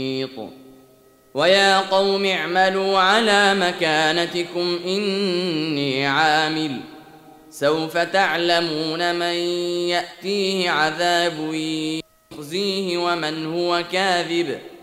ويا قوم اعملوا على مكانتكم إني عامل سوف تعلمون من يأتيه عذاب يخزيه ومن هو كاذب